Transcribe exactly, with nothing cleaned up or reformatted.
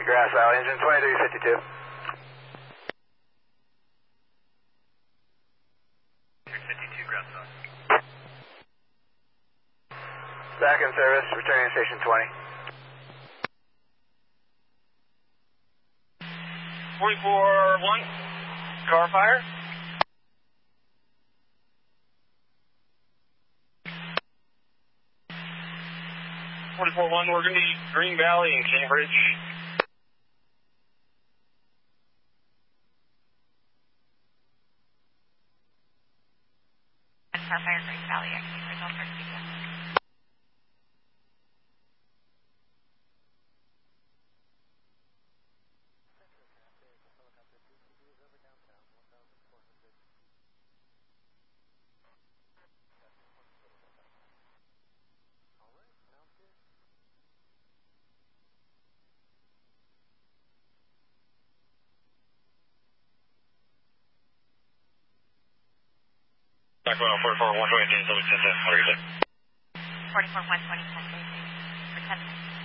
Grass Valley, engine twenty-three fifty-two. fifty-two Grass Valley. Back in service, returning to station twenty. forty-four one, car fire. forty-four one, we're going to be Green Valley and Cambridge. Car fire, Green Valley, I can result for speaking. Sacramento forty-four one twenty, how are you doing? forty-four one twenty, for ten minutes.